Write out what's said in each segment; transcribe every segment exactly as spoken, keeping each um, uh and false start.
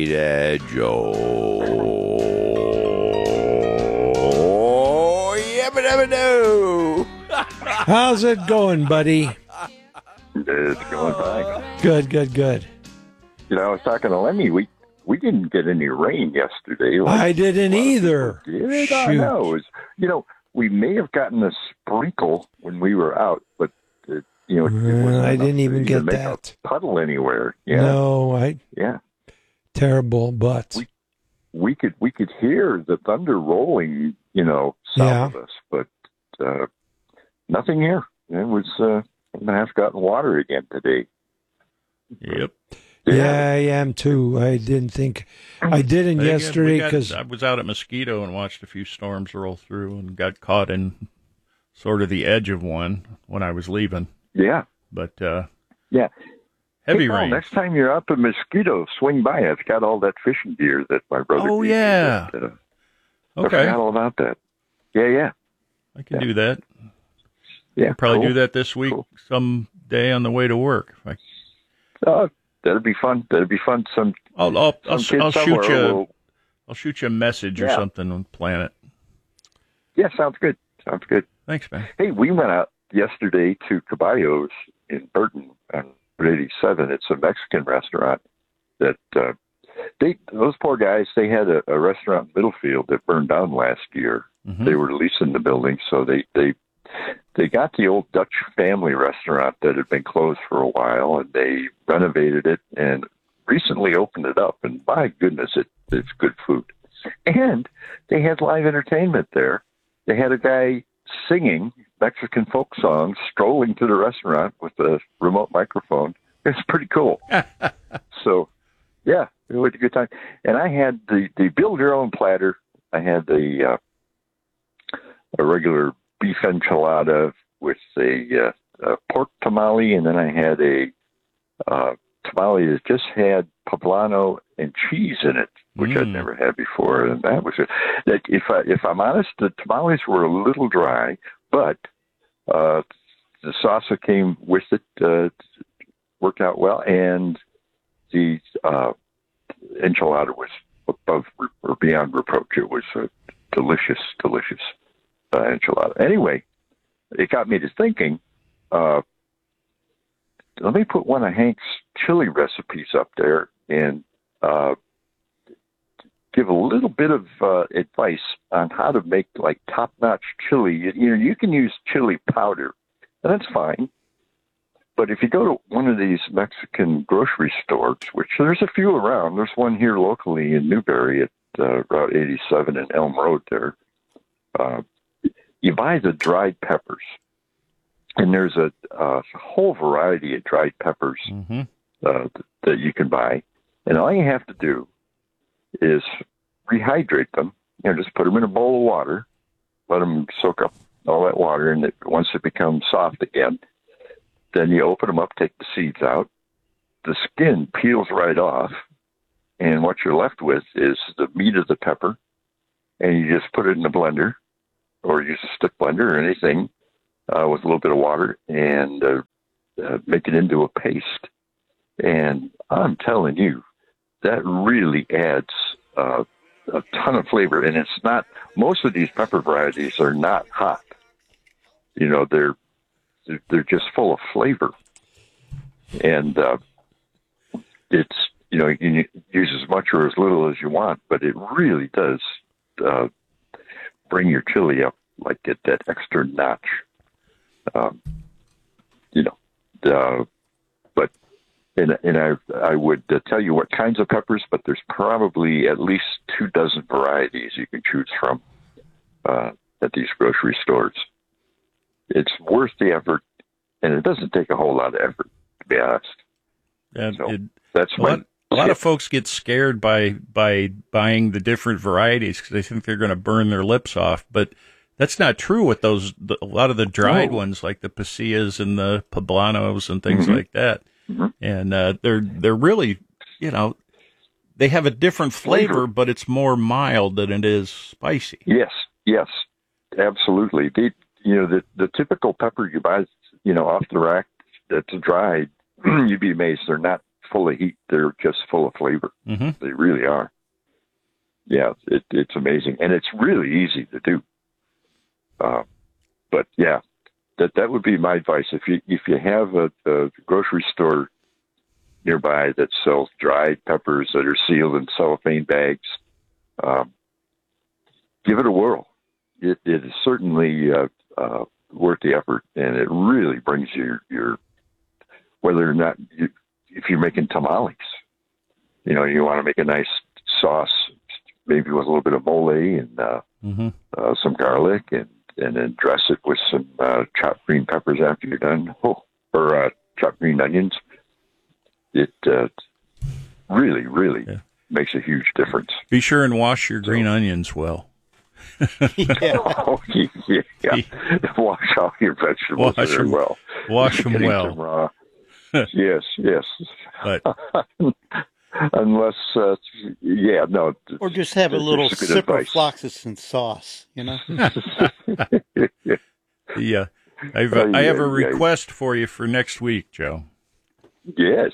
Trader Joe. Yabba dabba doo. How's it going, buddy? It's going fine. Good, good, good. You know, I was talking to Lemmy. We we didn't get any rain yesterday. Like I didn't either. Did Shoot. I know? It was, you know, we may have gotten a sprinkle when we were out, but it, you know, it, it wasn't I enough didn't even to get make that. a puddle anywhere. Yeah, No, I yeah. terrible, but We- We could we could hear the thunder rolling, you know, south Yeah. of us, but uh, nothing here. It was uh, I have gotten water again today. Yep. yeah, I am too. I didn't think I didn't Again, we yesterday got- because I was out at Mosquito and watched a few storms roll through and got caught in sort of the edge of one when I was leaving. Yeah, But uh, yeah. heavy Hey, Paul, rain. next time you're up in Mosquito, swing by. It's got all that fishing gear that my brother. Oh, gave me yeah. that, uh, I Okay, forgot all about that. Yeah, yeah, I can Yeah. do that. yeah. Probably cool. do that this week Cool. some day on the way to work. If I, Uh, that'd be fun. That'd be fun. Some, I'll I'll I'll, some kid I'll shoot somewhere you will- I'll shoot you a message or Yeah. something on Planet. Yeah, sounds good. Sounds good. Thanks, man. Hey, we went out yesterday to Caballos in Burton on Route eighty-seven. It's a Mexican restaurant that uh, they those poor guys. They had a, a restaurant in Middlefield that burned down last year. Mhm. They were leasing the building, so they they they got the old Dutch family restaurant that had been closed for a while, and they renovated it and recently opened it up. And my goodness, it it's good food. And they had live entertainment there. They had a guy singing Mexican folk songs, strolling to the restaurant with a remote microphone. It's pretty cool. So, yeah, it was a good time. And I had the, the build your own platter. I had the uh, a regular beef enchilada with a, uh, a pork tamale, and then I had a uh, tamale that just had poblano and cheese in it, which I'd Mm. never had before, and that was it. That if I if I'm honest, the tamales were a little dry, but uh, the salsa came with it, uh, worked out well, and the uh, enchilada was above or beyond reproach. It was a delicious, delicious uh, enchilada. Anyway, it got me to thinking. Uh, let me put one of Hank's chili recipes up there and uh, give a little bit of uh, advice on how to make like top-notch chili. You, you know, you can use chili powder, and that's fine. But if you go to one of these Mexican grocery stores, which there's a few around, there's one here locally in Newberry at uh, Route eighty-seven and Elm Road there. Uh, you buy the dried peppers, and there's a, a whole variety of dried peppers Mm-hmm. uh, that you can buy. And all you have to do is rehydrate them. You know, just put them in a bowl of water, let them soak up all that water, and it, once it becomes soft again, then you open them up, take the seeds out. The skin peels right off, and what you're left with is the meat of the pepper, and you just put it in the blender, or use a stick blender or anything uh, with a little bit of water, and uh, uh, make it into a paste. And I'm telling you, that really adds uh, a ton of flavor. And it's not, most of these pepper varieties are not hot. You know, they're they're, they're just full of flavor. And uh, it's, you know, you can use as much or as little as you want, but it really does uh, bring your chili up like at that extra notch. Um, you know, uh, but and and I I would uh, tell you what kinds of peppers, but there's probably at least two dozen varieties you can choose from uh, at these grocery stores. It's worth the effort, and it doesn't take a whole lot of effort, to be honest. And So it, that's a my lot, a lot of folks get scared by by buying the different varieties because they think they're going to burn their lips off, but that's not true with those. The, a lot of the dried No. ones, like the pasillas and the poblanos and things Mhm. like that, Mm-hmm. and uh, they're they're really, you know, they have a different flavor, Flavor. but it's more mild than it is spicy. Yes, yes, absolutely. The, you know, the the typical pepper you buy, you know, off the rack that's dried, you'd be amazed they're not full of heat. They're just full of flavor. Mm-hmm. They really are. Yeah, it, it's amazing, and it's really easy to do. Uh, but yeah, that that would be my advice. If you if you have a, a grocery store nearby that sells dried peppers that are sealed in cellophane bags, um, give it a whirl. It, it is certainly uh, uh, worth the effort, and it really brings your your whether or not you, if you're making tamales, you know, you want to make a nice sauce, maybe with a little bit of mole and uh, Mm-hmm. uh, some garlic, and, and then dress it with some uh, chopped green peppers after you're done, oh, or uh, chopped green onions. It uh, really, really Yeah. makes a huge difference. Be sure and wash your green onions well. Yeah. Oh, yeah, yeah. Wash all your vegetables Wash very them- well. Wash them Getting well. some raw. yes, yes. But Unless, uh, yeah, no. Or just have a That's little good sip of advice. fluoxetine sauce, you know? yeah, I've, Uh, I have a yeah, yeah. request for you for next week, Joe. Yes.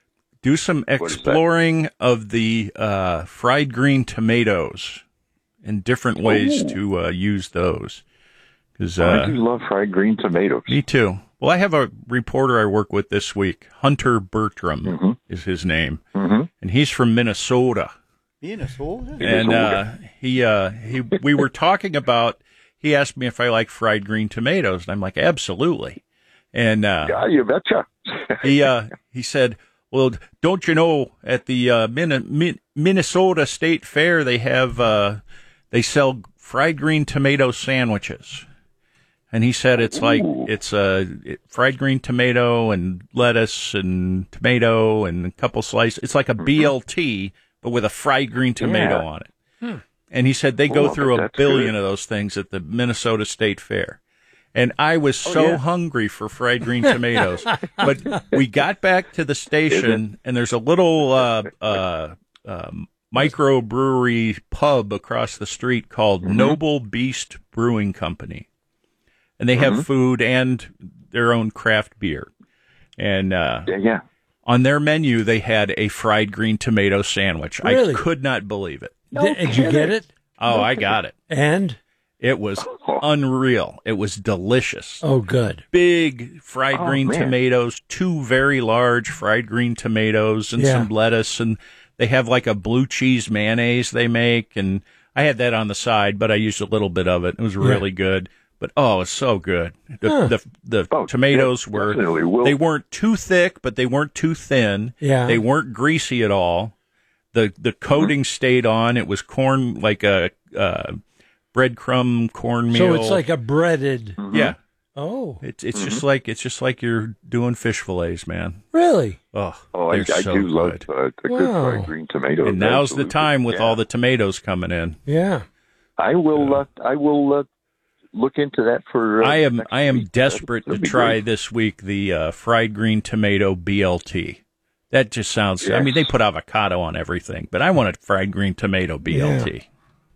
Do some What is that? exploring of the uh, fried green tomatoes and different ways Ooh. to uh, use those. Because I uh, do love fried green tomatoes. me too. Well, I have a reporter I work with this week. Hunter Bertram Mm-hmm. is his name, hmm and he's from Minnesota. Minnesota? And uh, Minnesota. he uh, he we were talking about. He asked me if I like fried green tomatoes, and I'm like, absolutely. And uh, Yeah, you betcha. he uh, he said, "Well, don't you know at the uh, Min- Min- Minnesota State Fair they have uh, they sell fried green tomato sandwiches." And he said it's like Ooh. it's a uh, fried green tomato and lettuce and tomato and a couple slices. It's like a B L T, but with a fried green tomato Yeah. on it. And he said they go Oh, through a that's billion good. of those things at the Minnesota State Fair. And I was so Oh, yeah. hungry for fried green tomatoes. But we got back to the station, and there's a little uh, uh, um, microbrewery pub across the street called Mm-hmm. Noble Beast Brewing Company. And they have Mm-hmm. food and their own craft beer. And uh, Yeah, yeah. on their menu, they had a fried green tomato sandwich. Really? I could not believe it. Did, did you get it? Oh, I got it. And It was unreal. It was delicious. oh, good. Big fried Oh, green man. tomatoes, two very large fried green tomatoes, and Yeah. some lettuce. And they have like a blue cheese mayonnaise they make. And I had that on the side, but I used a little bit of it. It was really good. But oh, it's so good. The Huh. the, the Oh, tomatoes yeah, were definitely will. they weren't too thick, but they weren't too thin. Yeah. They weren't greasy at all. The the coating stayed on. It was corn like a uh, breadcrumb cornmeal. So it's like a breaded. yeah. Oh, It's it's just like it's just like you're doing fish fillets, man. really? Oh, Oh, I, they're I so do love good. uh, a good Wow. fried green tomato. And now's the Absolutely. time with Yeah. all the tomatoes coming in. Yeah. I will. Uh, I will uh, look into that for. Uh, I am next I am week. desperate That'd to be try great. this week the uh, fried green tomato B L T. That just sounds. I Yes. mean, they put avocado on everything, but I want a fried green tomato B L T.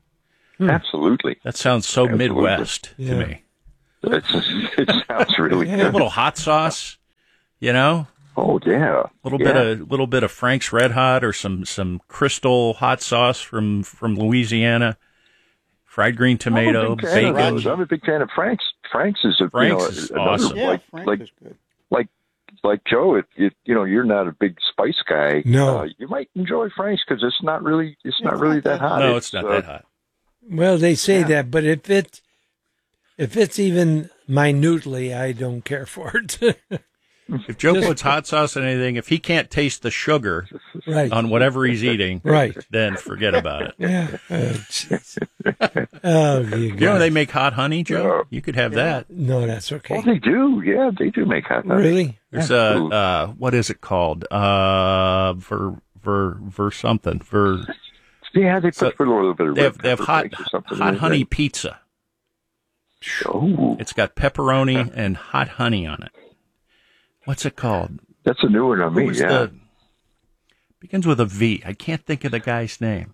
Absolutely. That sounds so Absolutely. Midwest Yeah. to me. It's, it sounds really A good. little hot sauce, you know, Oh yeah. a little yeah. bit of little bit of Frank's Red Hot or some some Crystal hot sauce from from Louisiana. Fried green tomato, I'm a big fan of bacon. those. I'm a big fan of Frank's. Frank's is a Frank's you know, is another, awesome. Yeah, like Frank like is good. like like Joe. If you you know you're not a big spice guy, No. uh, you might enjoy Frank's because it's not really it's Yeah, not really it's that not hot. No, it's not uh, that hot. Well, they say Yeah. that, but if it if it's even minutely, I don't care for it. If Joe Just- puts hot sauce on anything, if he can't taste the sugar right. on whatever he's eating, Right. then forget about it. Yeah. Oh, jeez. Oh, you You know guys. they make hot honey, Joe? Yeah. You could have that. No, that's Oh, okay. they do. Yeah, they do make hot dogs. Really? There's Yeah. a uh, what is it called? Uh, ver ver ver something. Ver. Yeah, they put, So, put a little bit of They have red they have pepper hot flakes or something hot in honey it. pizza. Oh, It's got pepperoni and hot honey on it. What's it called? that's a new one on me. Who's Yeah. the begins with a V? I can't think of the guy's name.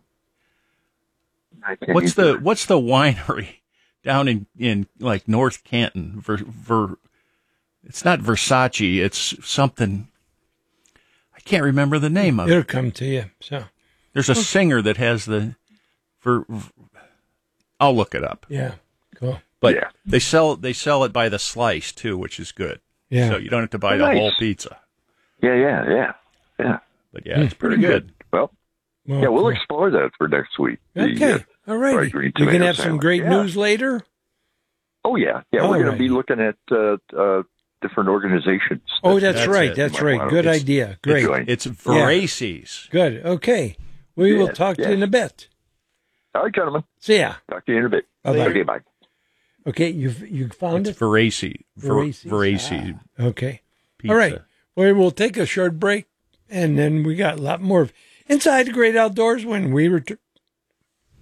I can't What's either. the what's the winery down in, in like North Canton? Ver, ver, it's not Versace. It's something. I can't remember the name of it. It'll come to you. So There's a singer that has the for. I'll look it up. yeah, cool. But Yeah. they sell they sell it by the slice too, which is good. Yeah. So you don't have to buy Oh, the nice. whole pizza. Yeah, yeah, yeah, yeah. But yeah, it's pretty good. Well, Well, yeah, we'll cool. explore that for next week. The, Okay, uh, all righty. fried green You can tomato have some sandwich. great Yeah. news later. Oh yeah, yeah. All we're going right. to be looking at uh, uh, different organizations. Oh, that's, That's right. it. That's You might right. wanna- Good it's- idea. Great. join. It's Voraces. Good. Okay. We will Yeah, talk to yeah. you in a bit. All right, gentlemen. See ya. Talk to you in a bit. Bye-bye. Okay, bye. Okay, you've you found It's it. Voraces. Voraces. Voraces. Okay. Pizza. All right. Well, we'll take a short break, and then we got a lot more of Inside the Great Outdoors when we return.